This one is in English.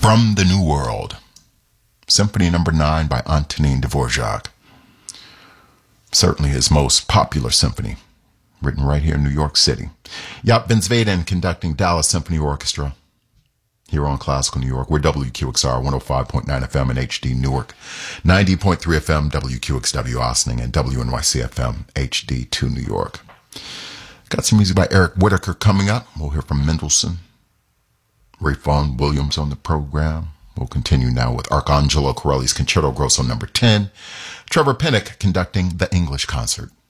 From the New World, Symphony No. 9 by Antonin Dvorak. Certainly his most popular symphony, written right here in New York City. Jaap van Zweden conducting Dallas Symphony Orchestra here on Classical New York. We're WQXR 105.9 FM in HD Newark, 90.3 FM WQXW Ossining, and WNYC FM HD2 New York. Got some music by Eric Whitacre coming up. We'll hear from Mendelssohn. Ray Vaughan Williams on the program. We'll continue now with Arcangelo Corelli's Concerto Grosso No. 10. Trevor Pinnock conducting the English Concert.